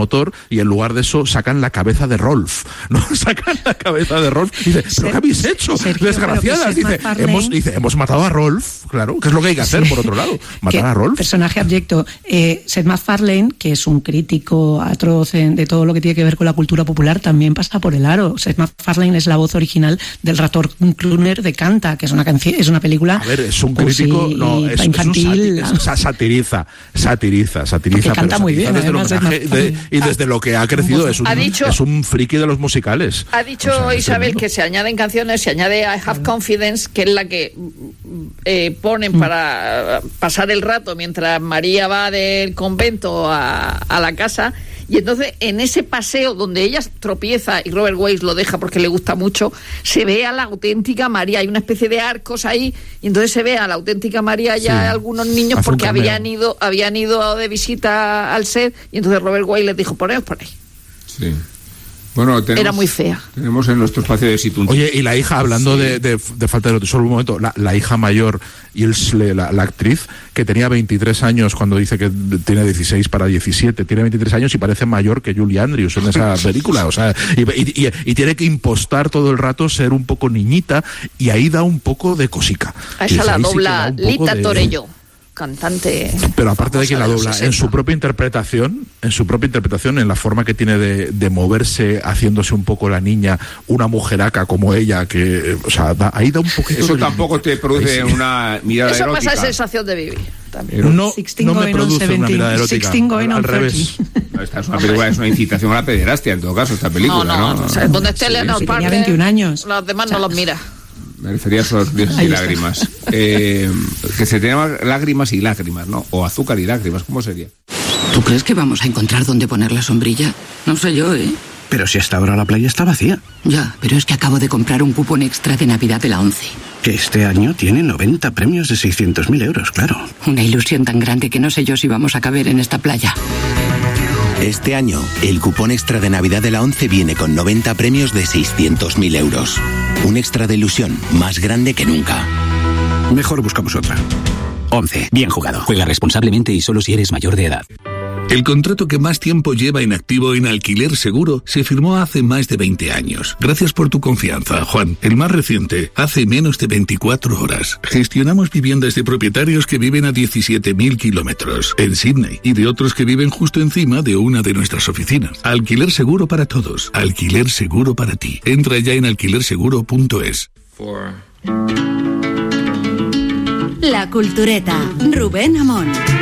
motor, y en lugar de eso sacan la cabeza de Rolf, ¿no? Sacan la cabeza de Rolf y dice, ¿pero qué habéis hecho? Sergio, desgraciadas. Hemos matado a Rolf, claro, que es lo que hay que hacer, por otro lado, matar a Rolf. Personaje abyecto. Seth MacFarlane, que es un crítico atroz de todo lo que tiene que ver con la cultura popular, también pasa por el aro. Seth MacFarlane es la voz original del ratón Crooner de Canta, que es una canción, es una película. A ver, es un crítico, no, es infantil. Satiriza. Porque canta muy bien, y desde lo que ha crecido es un friki de los musicales. Ha dicho Isabel que se añaden canciones, se añade I Have Confidence, que es la que ponen para pasar el rato mientras María va del convento a la casa. Y entonces, en ese paseo donde ella tropieza y Robert Wise lo deja porque le gusta mucho, se ve a la auténtica María. Hay una especie de arcos ahí, y entonces se ve a la auténtica María y a algunos niños porque habían ido de visita al set, y entonces Robert Wise les dijo, poneos por ahí. Sí. Bueno, era muy fea. Tenemos en nuestro espacio de Situn. Oye, y la hija, hablando de falta de solo un momento, la hija mayor, Ilse, la actriz, que tenía 23 años cuando dice que tiene 16 para 17, tiene 23 años y parece mayor que Julie Andrews en esa película, o sea, y tiene que impostar todo el rato ser un poco niñita, y ahí da un poco de cosica. A esa la dobla Lita Torello, cantante. Pero aparte de que la dobla, en su propia interpretación, en la forma que tiene de moverse, haciéndose un poco la niña, una mujeraca como ella, que, o sea, ahí da un poquito. Eso tampoco te produce una mirada erótica. Eso pasa sensación de vivir. No me produce una mirada erótica. Al revés. Esta es una película, es una incitación a la pederastia, en todo caso, esta película, ¿no? O sea, donde esté Leonard Parker, 21 años. Los demás no los mira. Me refería a esos dioses y lágrimas. Que se tengan lágrimas y lágrimas, ¿no? O azúcar y lágrimas, ¿cómo sería? ¿Tú crees que vamos a encontrar dónde poner la sombrilla? No sé yo, ¿eh? Pero si hasta ahora la playa está vacía. Ya, pero es que acabo de comprar un cupón extra de Navidad de la ONCE. Que este año tiene 90 premios de 600.000 euros, claro. Una ilusión tan grande que no sé yo si vamos a caber en esta playa. Este año, el cupón extra de Navidad de la ONCE viene con 90 premios de 600.000 euros. Un extra de ilusión más grande que nunca. Mejor buscamos otra. ONCE, bien jugado. Juega responsablemente y solo si eres mayor de edad. El contrato que más tiempo lleva inactivo en Alquiler Seguro se firmó hace más de 20 años. Gracias por tu confianza, Juan. El más reciente, hace menos de 24 horas. Gestionamos viviendas de propietarios que viven a 17.000 kilómetros en Sydney y de otros que viven justo encima de una de nuestras oficinas. Alquiler Seguro para todos. Alquiler Seguro para ti. Entra ya en alquilerseguro.es. La Cultureta. Rubén Amón.